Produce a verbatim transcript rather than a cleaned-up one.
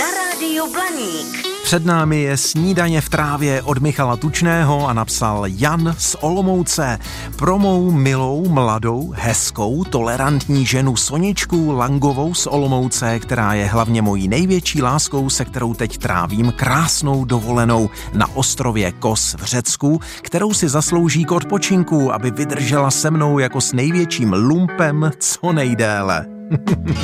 na rádiu Blaník. Před námi je Snídaně v trávě od Michala Tučného a napsal Jan z Olomouce. Pro mou milou, mladou, hezkou, tolerantní ženu Soničku Langovou z Olomouce, která je hlavně mojí největší láskou, se kterou teď trávím krásnou dovolenou na ostrově Kos v Řecku, kterou si zaslouží k odpočinku, aby vydržela se mnou jako s největším lumpem co nejdéle.